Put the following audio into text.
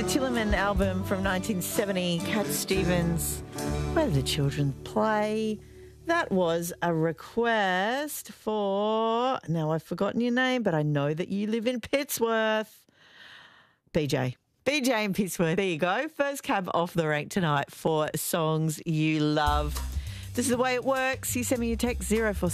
the Tillerman album from 1970, Cat Stevens, Where the Children Play. That was a request for, now I've forgotten your name, but I know that you live in Pittsworth. BJ in Pittsworth. There you go. First cab off the rank tonight for songs you love. This is the way it works. You send me your text 04